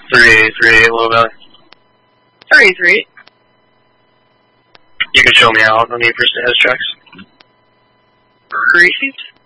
388 Low Valley. 338. You can show me out. No need for status checks. Received.